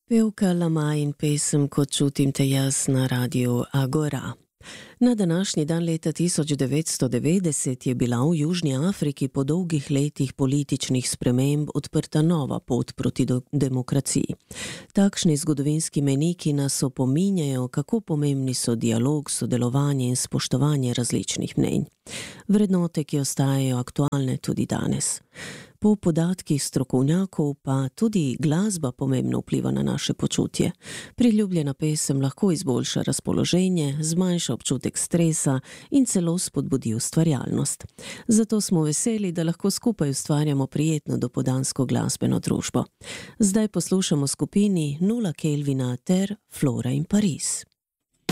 Pevka Lama in pesem Ko čutim te jaz na radiu Agora. Na današnji dan leta 1990 je bila v Južni Afriki po dolgih letih političnih sprememb odprta nova pot proti demokraciji. Takšni zgodovinski mejniki nas opominjajo, kako pomembni so dialog, sodelovanje in spoštovanje različnih mnenj. Vrednote, ki ostajajo aktualne tudi danes. Po podatkih strokovnjakov pa tudi glasba pomembno vpliva na naše počutje. Priljubljena pesem lahko izboljša razpoloženje, zmanjša občutek stresa in celo spodbudi ustvarjalnost. Zato smo veseli, da lahko skupaj ustvarjamo prijetno dopoldansko glasbeno družbo. Zdaj poslušamo skupini Nula Kelvina ter Flora in Paris.